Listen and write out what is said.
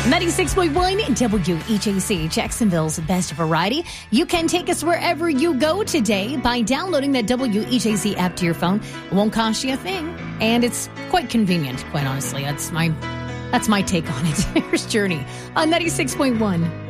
96.1 WEJC, Jacksonville's best variety. You can take us wherever you go today by downloading that WEJC app to your phone. It won't cost you a thing, and it's quite convenient, quite honestly. That's my take on it. Here's Journey on 96.1.